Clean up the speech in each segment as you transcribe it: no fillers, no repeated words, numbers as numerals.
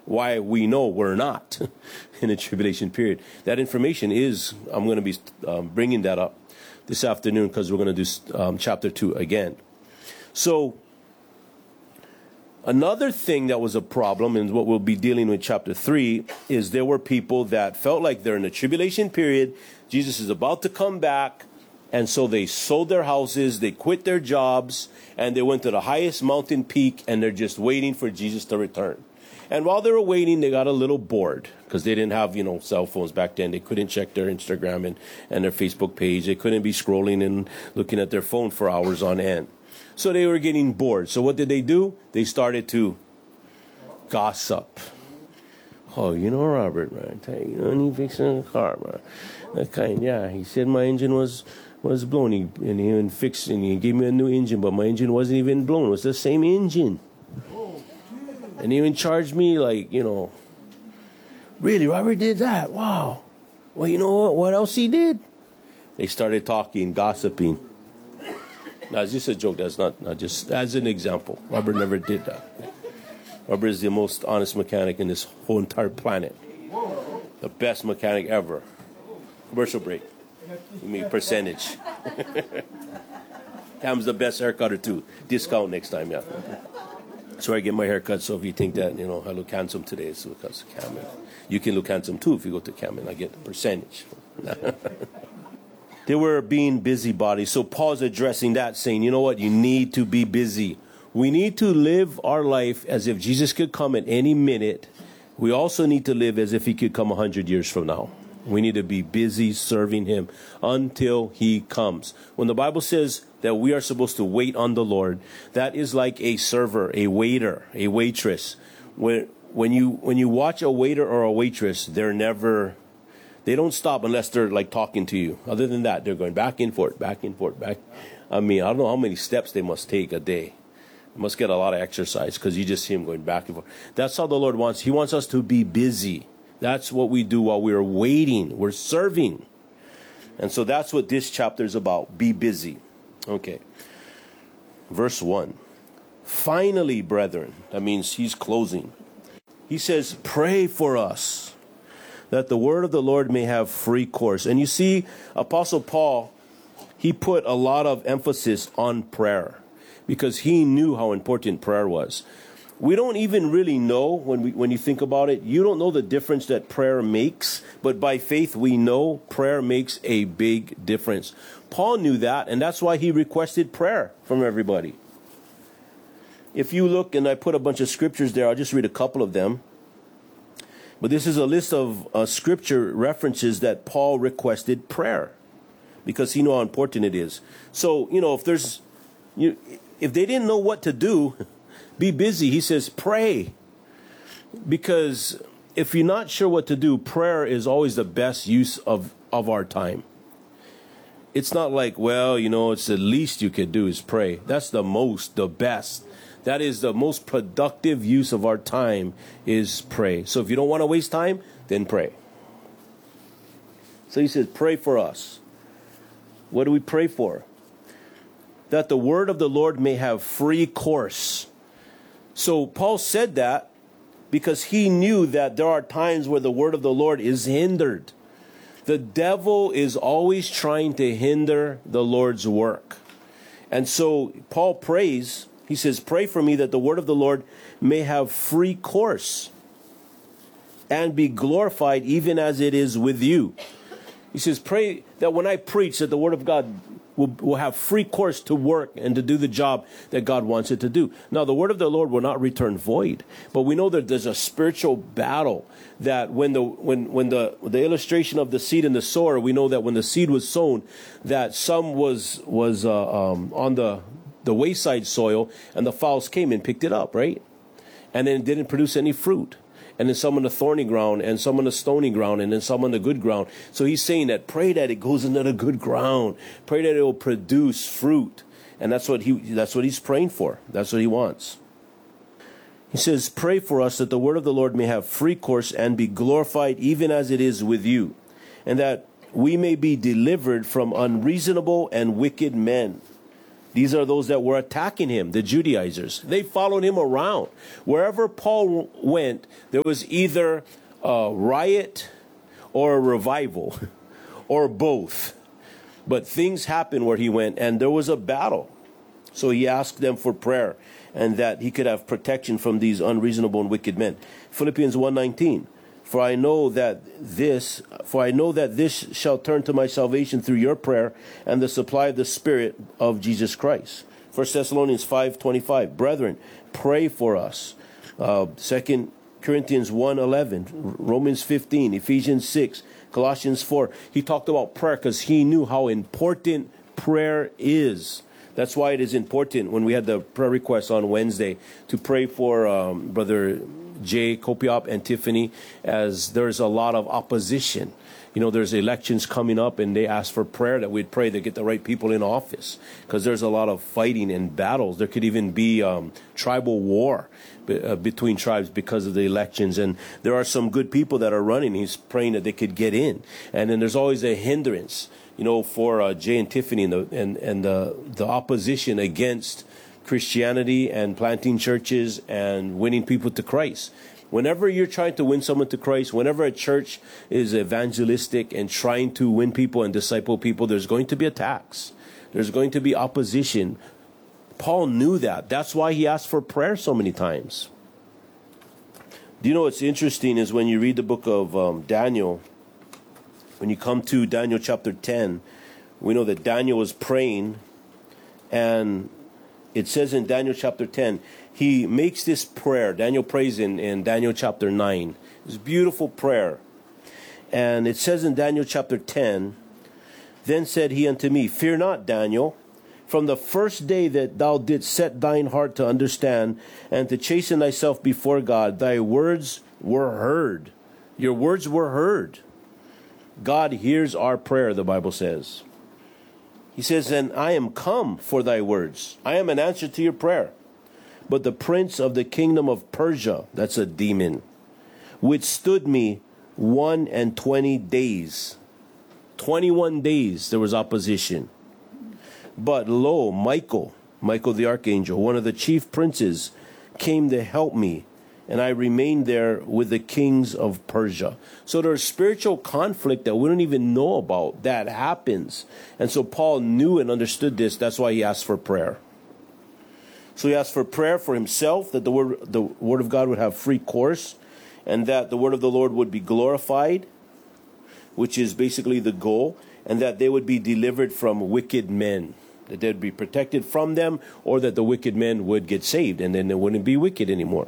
why we know we're not in a tribulation period. That information is, I'm going to be bringing that up this afternoon because we're going to do chapter 2 again. So another thing that was a problem, and what we'll be dealing with chapter 3, is there were people that felt like they're in the tribulation period. Jesus is about to come back. And so they sold their houses, they quit their jobs, and they went to the highest mountain peak, and they're just waiting for Jesus to return. And while they were waiting, they got a little bored because they didn't have, cell phones back then. They couldn't check their Instagram and their Facebook page. They couldn't be scrolling and looking at their phone for hours on end. So they were getting bored. So what did they do? They started to gossip. Oh, Robert, man, I tell you, he fixing the car, man. That kind, yeah. He said my engine was blown, and he even fixed, and he gave me a new engine, but my engine wasn't even blown. It was the same engine. And he even charged me really, Robert did that? Wow. Well, you know what else he did? They started talking, gossiping. Now, it's just a joke. That's not just as an example. Robert never did that. Robert is the most honest mechanic in this whole entire planet. The best mechanic ever. Commercial break. Give me a percentage. Cam's the best haircutter too. Discount next time, yeah. That's where I get my haircut. So if you think that I look handsome today, it's because of Cam. You can look handsome too if you go to Cam, and I get the percentage. They were being busybodies. So Paul's addressing that, saying, you know what? You need to be busy. We need to live our life as if Jesus could come at any minute. We also need to live as if he could come 100 years from now. We need to be busy serving him until he comes. When the Bible says that we are supposed to wait on the Lord, that is like a server, a waiter, a waitress. When you watch a waiter or a waitress, they don't stop unless they're like talking to you. Other than that, they're going back and forth, back and forth, back. I don't know how many steps they must take a day. They must get a lot of exercise because you just see them going back and forth. That's how the Lord wants. He wants us to be busy. That's what we do while we're waiting. We're serving. And so that's what this chapter is about. Be busy. Okay. Verse 1. Finally, brethren. That means he's closing. He says, pray for us, that the word of the Lord may have free course. And you see, Apostle Paul, he put a lot of emphasis on prayer because he knew how important prayer was. We don't even really know when you think about it. You don't know the difference that prayer makes, but by faith we know prayer makes a big difference. Paul knew that, and that's why he requested prayer from everybody. If you look, and I put a bunch of scriptures there, I'll just read a couple of them. But this is a list of scripture references that Paul requested prayer because he knew how important it is. So, if they didn't know what to do, be busy. He says, pray. Because if you're not sure what to do, prayer is always the best use of our time. It's not like, it's the least you could do is pray. That's the best. That is the most productive use of our time is pray. So if you don't want to waste time, then pray. So he says, pray for us. What do we pray for? That the word of the Lord may have free course. So Paul said that because he knew that there are times where the word of the Lord is hindered. The devil is always trying to hinder the Lord's work. And so Paul prays, he says, pray for me that the word of the Lord may have free course and be glorified even as it is with you. He says, pray that when I preach that the word of God will have free course to work and to do the job that God wants it to do. Now, the word of the Lord will not return void, but we know that there's a spiritual battle that when the illustration of the seed and the sower, we know that when the seed was sown, that some was on the wayside soil, and the fowls came and picked it up, right? And then it didn't produce any fruit. And then some on the thorny ground, and some on the stony ground, and then some on the good ground. So he's saying that pray that it goes into the good ground. Pray that it will produce fruit. And that's what he's praying for. That's what he wants. He says, pray for us that the word of the Lord may have free course and be glorified even as it is with you, and that we may be delivered from unreasonable and wicked men. These are those that were attacking him, the Judaizers. They followed him around. Wherever Paul went, there was either a riot or a revival or both. But things happened where he went, and there was a battle. So he asked them for prayer and that he could have protection from these unreasonable and wicked men. Philippians 1:19. For I know that this shall turn to my salvation through your prayer and the supply of the Spirit of Jesus Christ. 1 Thessalonians 5:25. Brethren, pray for us. 2 Corinthians 1:11. Romans 15. Ephesians 6. Colossians 4. He talked about prayer because he knew how important prayer is. That's why it is important when we had the prayer request on Wednesday to pray for Brother Jay Kopiop and Tiffany, as there's a lot of opposition. You know, there's elections coming up, and they ask for prayer that we'd pray to get the right people in office, because there's a lot of fighting and battles. There could even be tribal war between tribes because of the elections, and there are some good people that are running. He's praying that they could get in, and then there's always a hindrance, you know, for Jay and Tiffany and the opposition against Christianity and planting churches and winning people to Christ. Whenever you're trying to win someone to Christ, whenever a church is evangelistic and trying to win people and disciple people, there's going to be attacks. There's going to be opposition. Paul knew that. That's why he asked for prayer so many times. Do you know what's interesting is when you read the book of Daniel, when you come to Daniel chapter 10, we know that Daniel was praying, and it says in Daniel chapter 10, he makes this prayer. Daniel prays in Daniel chapter 9. It's a beautiful prayer. And it says in Daniel chapter 10, then said he unto me, fear not, Daniel, from the first day that thou didst set thine heart to understand and to chasten thyself before God, thy words were heard. Your words were heard. God hears our prayer, the Bible says. He says, and I am come for thy words. I am an answer to your prayer. But the prince of the kingdom of Persia, that's a demon, withstood me 21 days. 21 days there was opposition. But lo, Michael the archangel, one of the chief princes, came to help me, and I remained there with the kings of Persia. So there's spiritual conflict that we don't even know about that happens. And so Paul knew and understood this. That's why he asked for prayer. So he asked for prayer for himself, that the word of God would have free course, and that the word of the Lord would be glorified, which is basically the goal, and that they would be delivered from wicked men, that they'd be protected from them, or that the wicked men would get saved, and then they wouldn't be wicked anymore.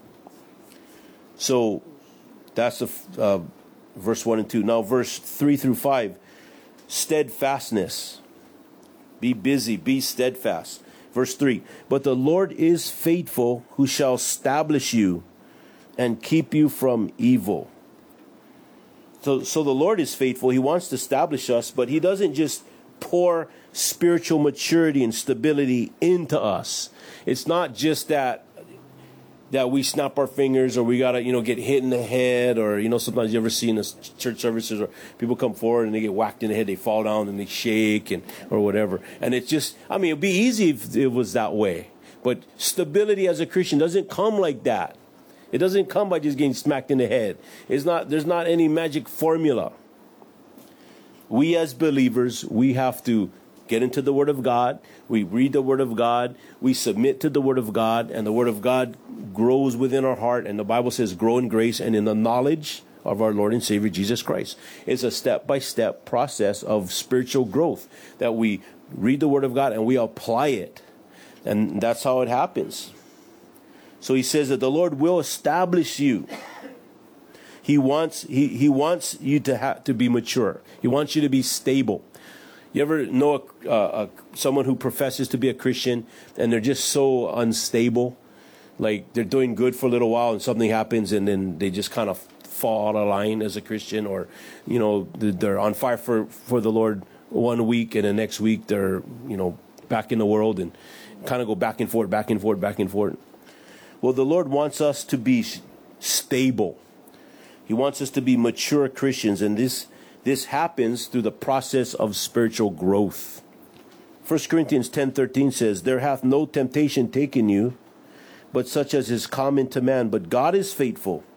So that's the verse 1 and 2. Now verse 3 through 5, steadfastness. Be busy, be steadfast. Verse 3, but the Lord is faithful, who shall establish you and keep you from evil. So the Lord is faithful. He wants to establish us, but he doesn't just pour spiritual maturity and stability into us. It's not just that we snap our fingers, or we gotta, get hit in the head, or, sometimes you ever see in the church services where people come forward and they get whacked in the head, they fall down and they shake or whatever. And it's just, it'd be easy if it was that way. But stability as a Christian doesn't come like that. It doesn't come by just getting smacked in the head. There's not any magic formula. We as believers, we have to get into the Word of God. We read the Word of God. We submit to the Word of God, and the Word of God grows within our heart. And the Bible says, grow in grace and in the knowledge of our Lord and Savior Jesus Christ. It's a step-by-step process of spiritual growth that we read the Word of God and we apply it. And that's how it happens. So he says that the Lord will establish you. He wants you to be mature. He wants you to be stable. You ever know someone who professes to be a Christian and they're just so unstable? Like they're doing good for a little while and something happens and then they just kind of fall out of line as a Christian, or, they're on fire for the Lord one week and the next week they're, back in the world and kind of go back and forth. Well, the Lord wants us to be stable. He wants us to be mature Christians, and this happens through the process of spiritual growth. 1 Corinthians 10:13 says, there hath no temptation taken you, but such as is common to man. But God is faithful,